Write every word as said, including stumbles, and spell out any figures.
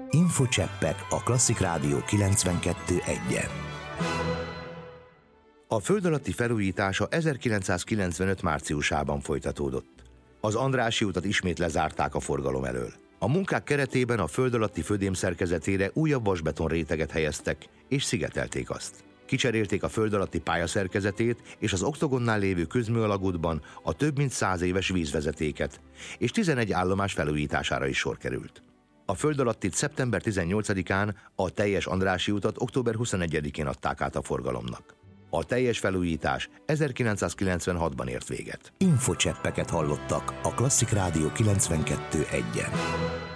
Infocseppek a Klasszik Rádió kilencvenkettő egyen. A föld alatti felújítása ezerkilencszázkilencvenöt márciusában folytatódott. Az Andrássy utat ismét lezárták a forgalom elől. A munkák keretében a föld alatti födém szerkezetére újabb vasbeton réteget helyeztek, és szigetelték azt. Kicserélték a föld alatti pálya szerkezetét, és az oktogonnál lévő közműalagútban a több mint száz éves vízvezetéket, és tizenegy állomás felújítására is sor került. A föld alattit szeptember tizennyolcadikán, a teljes Andrássy utat október huszonegyedikén adták át a forgalomnak. A teljes felújítás ezerkilencszázkilencvenhatban ért véget. Infocseppeket hallottak a Klasszik Rádió kilencvenkettő egyen.